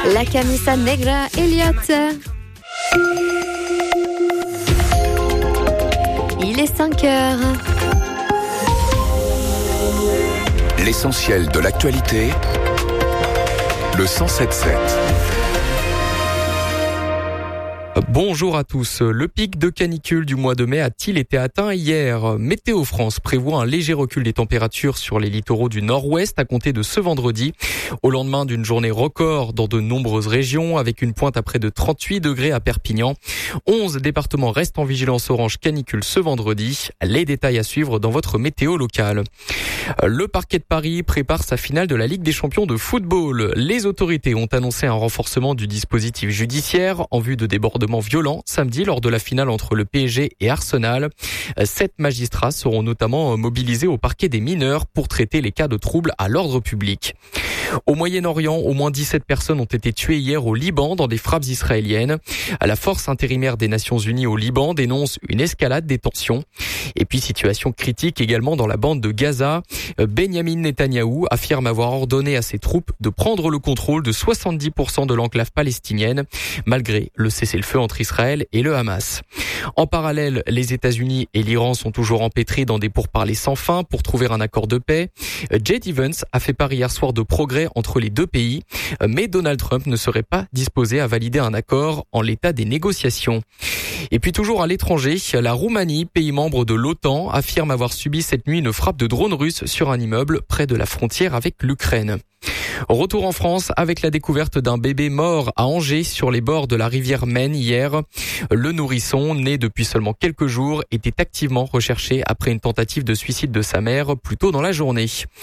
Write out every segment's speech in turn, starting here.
La camisa negra, Elliott. Il est 5h. L'essentiel de l'actualité, le 107.7. Bonjour à tous. Le pic de canicule du mois de mai a-t-il été atteint hier ? Météo France prévoit un léger recul des températures sur les littoraux du nord-ouest à compter de ce vendredi. Au lendemain d'une journée record dans de nombreuses régions, avec une pointe à près de 38 degrés à Perpignan. 11 départements restent en vigilance orange canicule ce vendredi. Les détails à suivre dans votre météo locale. Le parquet de Paris prépare sa finale de la Ligue des champions de football. Les autorités ont annoncé un renforcement du dispositif judiciaire en vue de débordements violents samedi lors de la finale entre le PSG et Arsenal. 7 magistrats seront notamment mobilisés au parquet des mineurs pour traiter les cas de troubles à l'ordre public. Au Moyen-Orient, au moins 17 personnes ont été tuées hier au Liban dans des frappes israéliennes. La force intérimaire des Nations Unies au Liban dénonce une escalade des tensions. Et puis situation critique également dans la bande de Gaza. Benyamin Netanyahou affirme avoir ordonné à ses troupes de prendre le contrôle de 70% de l'enclave palestinienne, malgré le cessez-le-feu entre Israël et le Hamas. En parallèle, les États-Unis et l'Iran sont toujours empêtrés dans des pourparlers sans fin pour trouver un accord de paix. J.D. Vance a fait part hier soir de progrès entre les deux pays, mais Donald Trump ne serait pas disposé à valider un accord en l'état des négociations. Et puis toujours à l'étranger, la Roumanie, pays membre de l'OTAN, affirme avoir subi cette nuit une frappe de drone russe sur un immeuble près de la frontière avec l'Ukraine. Retour en France avec la découverte d'un bébé mort à Angers sur les bords de la rivière Maine hier. Le nourrisson, né depuis seulement quelques jours, était activement recherché après une tentative de suicide de sa mère plus tôt dans la journée.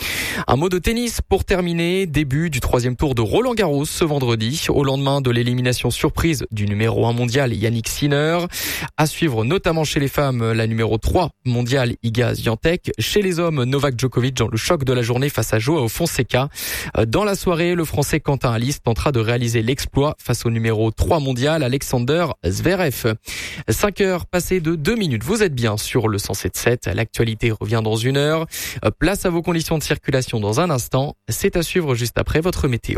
Un mot de tennis pour terminer. Début du 3e tour de Roland-Garros ce vendredi, au lendemain de l'élimination surprise du numéro 1 mondial Yannick Sinner. À suivre notamment chez les femmes, la numéro 3 mondiale Iga Swiatek. Chez les hommes, Novak Djokovic dans le choc de la journée face à Joao Fonseca. Dans la soirée, le Français Quentin Halys tentera de réaliser l'exploit face au numéro 3 mondial Alexander Zverev. 5h passées de 2 minutes. Vous êtes bien sur le 107.7. L'actualité revient dans 1 heure. Place à vos conditions de circulation dans un instant. C'est à suivre juste après votre météo.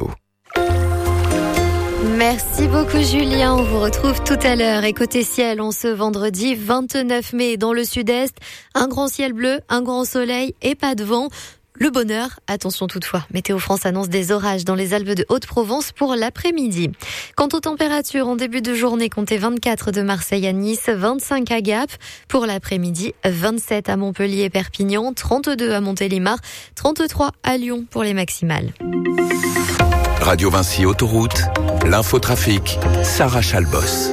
Merci beaucoup Julien, on vous retrouve tout à l'heure. Et côté ciel, on ce vendredi 29 mai dans le sud-est, un grand ciel bleu, un grand soleil et pas de vent. Le bonheur, attention toutefois, Météo France annonce des orages dans les Alpes de Haute-Provence pour l'après-midi. Quant aux températures, en début de journée, comptez 24 de Marseille à Nice, 25 à Gap. Pour l'après-midi, 27 à Montpellier et Perpignan, 32 à Montélimar, 33 à Lyon pour les maximales. Radio Vinci Autoroute, l'infotrafic, Sarah Chalbos.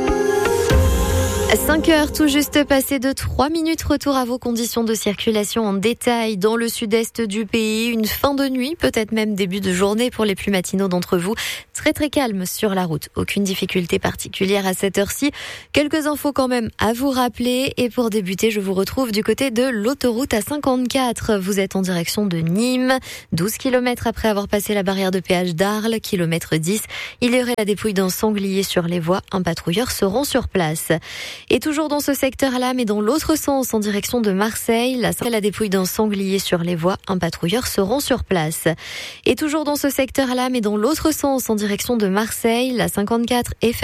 5h, tout juste passé de 3 minutes. Retour à vos conditions de circulation en détail dans le sud-est du pays. Une fin de nuit, peut-être même début de journée pour les plus matinaux d'entre vous. Très calme sur la route. Aucune difficulté particulière à cette heure-ci. Quelques infos quand même à vous rappeler. Et pour débuter, je vous retrouve du côté de l'autoroute A54. Vous êtes en direction de Nîmes. 12 km après avoir passé la barrière de péage d'Arles, kilomètre 10. Il y aurait la dépouille d'un sanglier sur les voies. Un patrouilleur se rend sur place. Et toujours dans ce secteur-là, mais dans l'autre sens, en direction de Marseille, la dépouille d'un sanglier sur les voies, un patrouilleur se rend sur place. Et toujours dans ce secteur-là, mais dans l'autre sens, en direction de Marseille, la 54 est